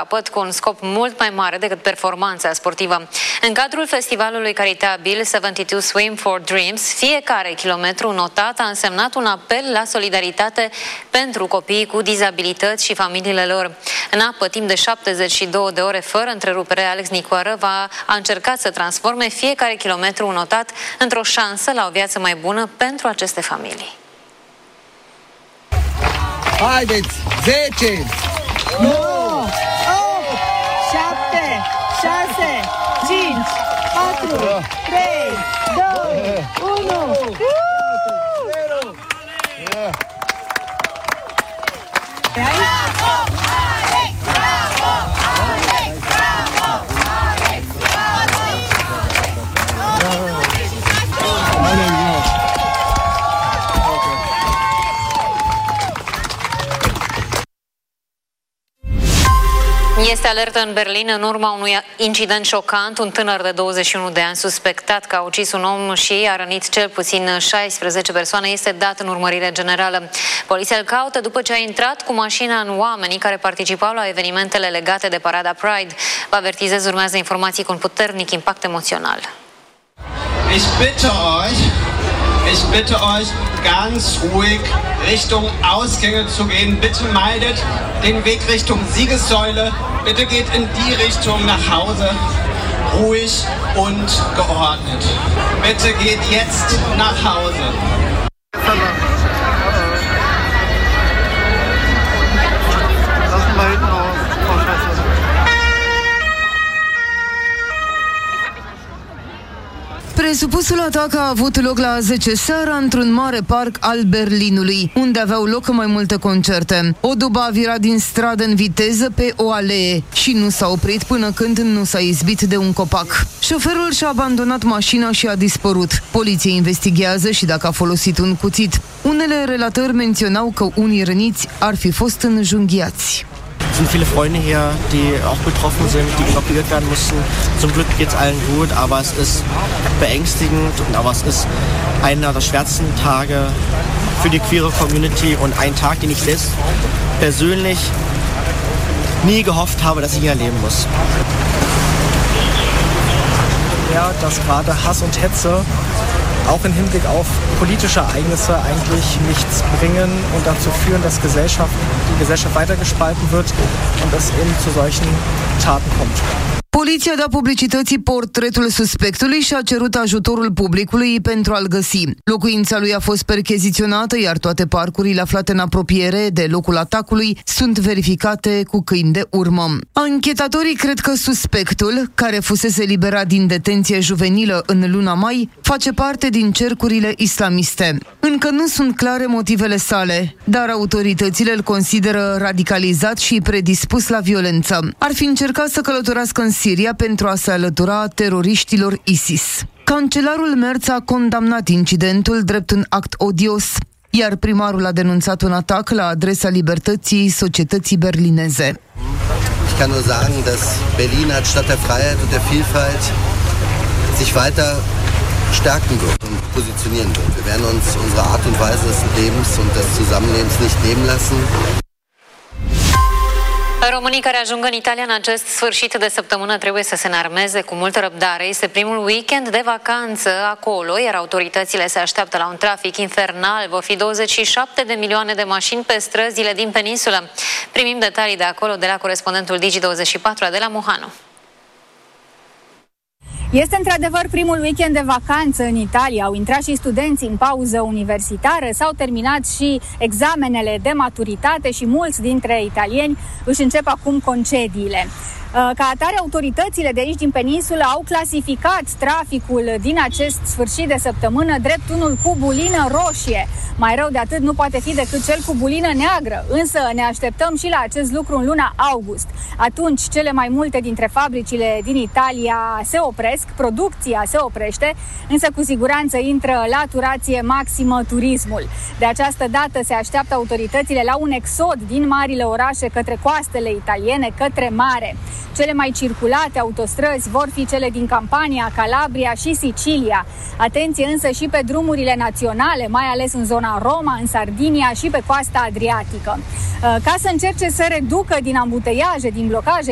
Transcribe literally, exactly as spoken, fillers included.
capăt cu un scop mult mai mare decât performanța sportivă. În cadrul festivalului caritabil șaptezeci și doi Swim for Dreams, fiecare kilometru notat a însemnat un apel la solidaritate pentru copiii cu dizabilități și familiile lor. În apă, timp de șaptezeci și două de ore fără întrerupere, Alex Nicoară va, a încercat să transforme fiecare kilometru notat într-o șansă la o viață mai bună pentru aceste familii. Haideți! zece! nouă! opt! șapte! șase! cinci! patru! trei! doi! unu! Este alertă în Berlin în urma unui incident șocant. Un tânăr de douăzeci și unu de ani suspectat că a ucis un om și a rănit cel puțin șaisprezece persoane este dat în urmărire generală. Poliția îl caută după ce a intrat cu mașina în oamenii care participau la evenimentele legate de parada Pride. Vă avertizez, urmează informații cu un puternic impact emoțional. Ich bitte euch, ich bitte euch, ganz ruhig Richtung Ausgänge zu gehen. Bitte meidet den Weg Richtung Siegessäule. Bitte geht in die Richtung nach Hause. Ruhig und geordnet. Bitte geht jetzt nach Hause. Lassen wir hinten raus, Frau Schwester. Presupusul atac a avut loc la zece seara într-un mare parc al Berlinului, unde aveau loc mai multe concerte. O dubă a virat din stradă în viteză pe o alee și nu s-a oprit până când nu s-a izbit de un copac. Șoferul și-a abandonat mașina și a dispărut. Poliția investigează și dacă a folosit un cuțit. Unele relatări menționau că unii răniți ar fi fost înjunghiați. Es sind viele Freunde hier, die auch betroffen sind, die evakuiert werden mussten. Zum Glück geht es allen gut, aber es ist beängstigend, aber es ist einer der schwersten Tage für die queere Community und ein Tag, den ich selbst persönlich nie gehofft habe, dass ich ihn erleben muss. Ja, dass gerade Hass und Hetze auch im Hinblick auf politische Ereignisse eigentlich nichts bringen und dazu führen, dass Gesellschaft, die Gesellschaft weiter gespalten wird und es eben zu solchen Taten kommt. Poliția a dat publicității portretul suspectului și a cerut ajutorul publicului pentru a-l găsi. Locuința lui a fost percheziționată, iar toate parcurile aflate în apropiere de locul atacului sunt verificate cu câini de urmă. Anchetatorii cred că suspectul, care fusese eliberat din detenție juvenilă în luna mai, face parte din cercurile islamiste. Încă nu sunt clare motivele sale, dar autoritățile îl consideră radicalizat și predispus la violență. Ar fi încercat să călătorească în Siria pentru a se alătura teroriștilor ISIS. Cancelarul Merz a condamnat incidentul drept un act odios, iar primarul a denunțat un atac la adresa libertății societății berlineze. Ich kann nur sagen, dass Berlin als Stadt der Freiheit und der Vielfalt sich weiter stärken wird und positionieren wird. Wir werden uns unsere Art und Weise des Lebens und des Zusammenlebens nicht nehmen lassen. Românii care ajung în Italia în acest sfârșit de săptămână trebuie să se înarmeze cu multă răbdare. Este primul weekend de vacanță acolo, iar autoritățile se așteaptă la un trafic infernal. Vor fi douăzeci și șapte de milioane de mașini pe străzile din peninsulă. Primim detalii de acolo de la corespondentul Digi douăzeci și patru, Adela Mohanu. Este într-adevăr primul weekend de vacanță în Italia. Au intrat și studenții în pauză universitară, s-au terminat și examenele de maturitate și mulți dintre italieni își încep acum concediile. Ca atare, autoritățile de aici din peninsulă au clasificat traficul din acest sfârșit de săptămână drept unul cu bulină roșie. Mai rău de atât nu poate fi decât cel cu bulină neagră, însă ne așteptăm și la acest lucru în luna august. Atunci, cele mai multe dintre fabricile din Italia se opresc, producția se oprește, însă cu siguranță intră la turație maximă turismul. De această dată se așteaptă autoritățile la un exod din marile orașe către coastele italiene, către mare. Cele mai circulate autostrăzi vor fi cele din Campania, Calabria și Sicilia. Atenție însă și pe drumurile naționale, mai ales în zona Roma, în Sardinia și pe coasta Adriatică. Ca să încerce să reducă din ambuteiaje, din blocaje,